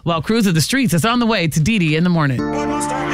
While Cruise of the Streets is on the way to Dee Dee in the morning.